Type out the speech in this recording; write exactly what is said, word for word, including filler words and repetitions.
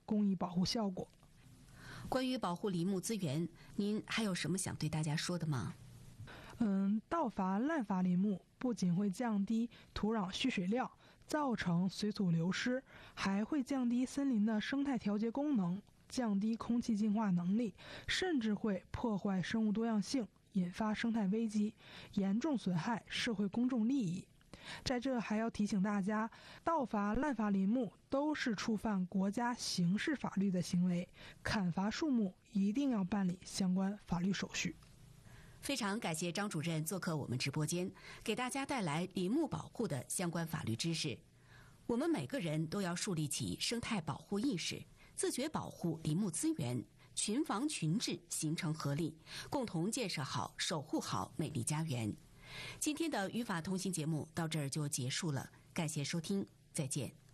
公益保护效果。 关于保护林木资源，您还有什么想对大家说的吗？ 嗯，盗伐滥伐林木不仅会降低土壤蓄水量，造成水土流失，还会降低森林的生态调节功能，降低空气净化能力，甚至会破坏生物多样性，引发生态危机，严重损害社会公众利益。在这还要提醒大家，盗伐滥伐林木都是触犯国家刑事法律的行为，砍伐树木一定要办理相关法律手续。 非常感谢张主任做客我们直播间，给大家带来林木保护的相关法律知识。我们每个人都要树立起生态保护意识，自觉保护林木资源，群防群治，形成合力，共同建设好、守护好美丽家园。今天的语法通信节目到这儿就结束了，感谢收听，再见。